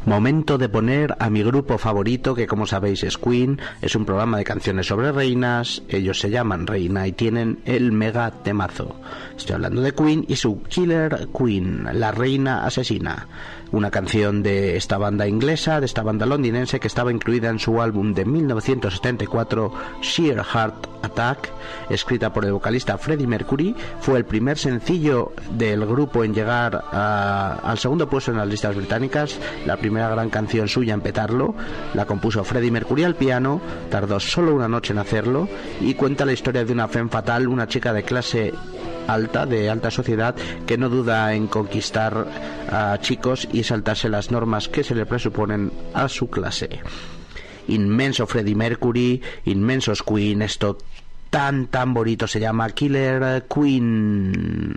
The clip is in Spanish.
Momento de poner a mi grupo favorito, que como sabéis es Queen. Es un programa de canciones sobre reinas. Ellos se llaman Reina y tienen el mega temazo. Estoy hablando de Queen y su Killer Queen, la reina asesina. Una canción de esta banda inglesa, de esta banda londinense, que estaba incluida en su álbum de 1974, Sheer Heart Attack, escrita por el vocalista Freddie Mercury. Fue el primer sencillo del grupo en llegar al segundo puesto en las listas británicas, la primera gran canción suya en petarlo. La compuso Freddie Mercury al piano, tardó solo una noche en hacerlo, y cuenta la historia de una femme fatale, una chica de clase alta, de alta sociedad, que no duda en conquistar a chicos y saltarse las normas que se le presuponen a su clase. Inmenso Freddie Mercury, inmensos Queen, esto tan bonito se llama Killer Queen.